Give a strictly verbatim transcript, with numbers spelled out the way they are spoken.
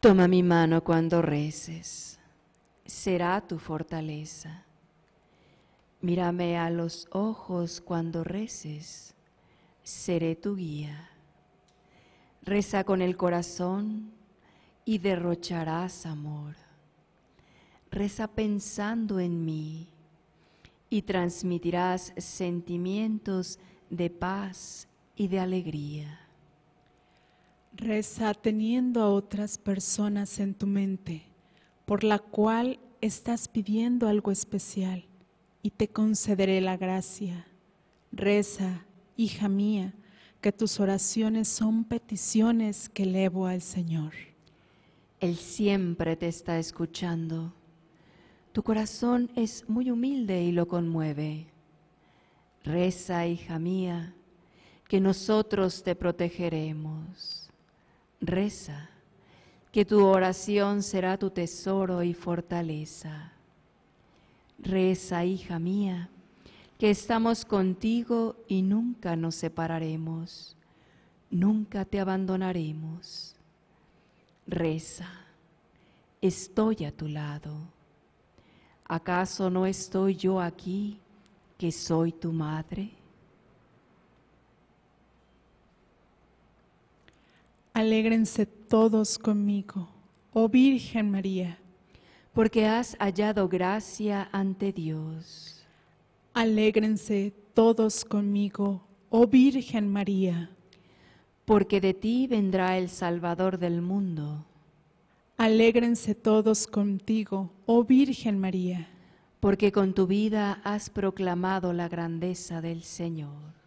Toma mi mano cuando reces, será tu fortaleza. Mírame a los ojos cuando reces, seré tu guía. Reza con el corazón y derrocharás amor. Reza pensando en mí y transmitirás sentimientos de paz y de alegría. Reza teniendo a otras personas en tu mente, por la cual estás pidiendo algo especial, y te concederé la gracia. Reza, hija mía, que tus oraciones son peticiones que elevo al Señor. Él siempre te está escuchando. Tu corazón es muy humilde y lo conmueve. Reza, hija mía, que nosotros te protegeremos. Reza, que tu oración será tu tesoro y fortaleza. Reza, hija mía, que estamos contigo y nunca nos separaremos, nunca te abandonaremos. Reza, estoy a tu lado. ¿Acaso no estoy yo aquí, que soy tu madre? Alégrense todos conmigo, oh Virgen María, porque has hallado gracia ante Dios. Alégrense todos conmigo, oh Virgen María, porque de ti vendrá el Salvador del mundo. Alégrense todos contigo, oh Virgen María, porque con tu vida has proclamado la grandeza del Señor.